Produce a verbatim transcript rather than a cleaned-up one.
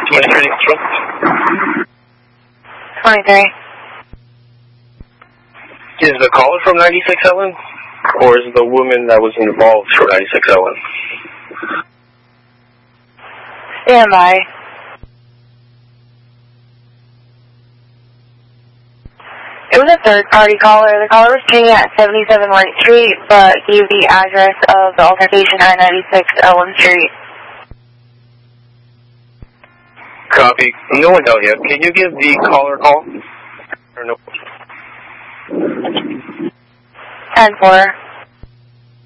twenty-three, control. twenty-three. Is the caller from ninety-six Ellen? Or is the woman that was involved from ninety-six Ellen? Stand by. It was a third-party caller. The caller was staying at seventy-seven Light Street, but gave the address of the altercation at ninety-six Ellen Street. Copy. No one out yet. Can you give the caller a call? Or no? ten four.